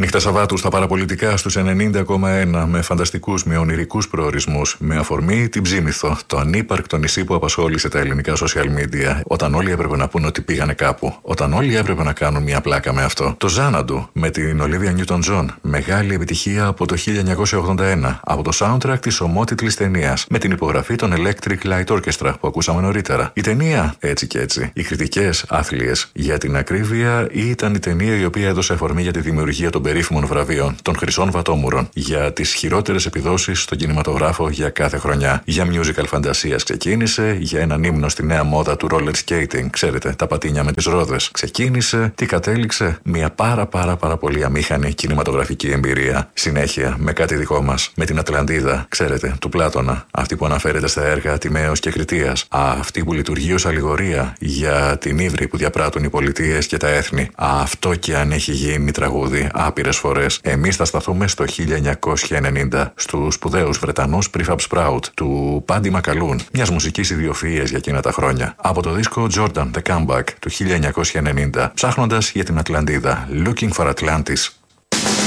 Νύχτα Σαββάτου στα παραπολιτικά στους 90,1 με φανταστικούς, με ονειρικούς προορισμούς, με αφορμή την Ψίμηθο, το ανύπαρκτο νησί που απασχόλησε τα ελληνικά social media, όταν όλοι έπρεπε να πούνε ότι πήγανε κάπου, όταν όλοι έπρεπε να κάνουν μια πλάκα με αυτό. Το Ζάναντου με την Ολίβια Νιούτον-Τζον, μεγάλη επιτυχία από το 1981, από το soundtrack της ομότιτλης ταινίας, με την υπογραφή των Electric Light Orchestra που ακούσαμε νωρίτερα. Η ταινία, έτσι και έτσι, οι κριτικές άθλιες, για την ακρίβεια, ήταν η ταινία η οποία έδωσε αφορμή για τη δημιουργία των περίφημων βραβείων, των Χρυσών Βατόμουρων, για τις χειρότερες επιδόσεις στον κινηματογράφο για κάθε χρονιά. Για musical φαντασίας ξεκίνησε, για έναν ύμνο στη νέα μόδα του roller skating, ξέρετε, τα πατίνια με τις ρόδες. Ξεκίνησε, τι κατέληξε, μια πάρα πολύ αμήχανη κινηματογραφική εμπειρία. Συνέχεια, με κάτι δικό μας, με την Ατλαντίδα, ξέρετε, του Πλάτωνα, αυτή που αναφέρεται στα έργα Τιμαίος και Κριτίας, αυτή που λειτουργεί ως αλληγορία για την ύβρι που διαπράττουν οι πολιτείες και τα έθνη. Αυτό και αν έχει γίνει τραγούδι άπειρες φορές. Εμείς θα σταθούμε στο 1990, στους σπουδαίους Βρετανούς Prefab Sprout, του Πάντι Μακαλούν, μιας μουσικής ιδιοφυΐας για εκείνα τα χρόνια. Από το δίσκο Jordan The Comeback του 1990, ψάχνοντας για την Ατλαντίδα, Looking for Atlantis.